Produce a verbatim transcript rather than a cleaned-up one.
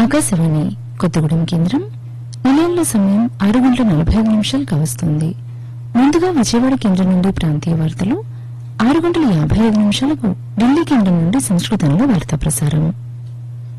ఆకాశవాణి కొత్తగూడెం కేంద్రం నిలయంలో సమయం ఆరు గంటల నలభై ఐదు నిమిషాలు కావస్తుంది. ముందుగా విజయవాడ కేంద్రం నుండి ప్రాంతీయ వార్తలు, ఆరు గంటల యాభై ఐదు నిమిషాలకు ఢిల్లీ కేంద్రం నుండి సంస్కృతంలో వార్తా ప్రసారం.